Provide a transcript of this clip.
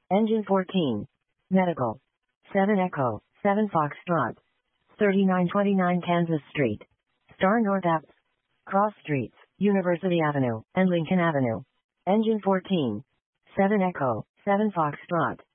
Engine 14. Medical. 7 Echo, 7 Foxtrot. 3929 Kansas Street. Star North Ave. Cross Streets, University Avenue, and Lincoln Avenue. Engine 14. 7 Echo, 7 Foxtrot.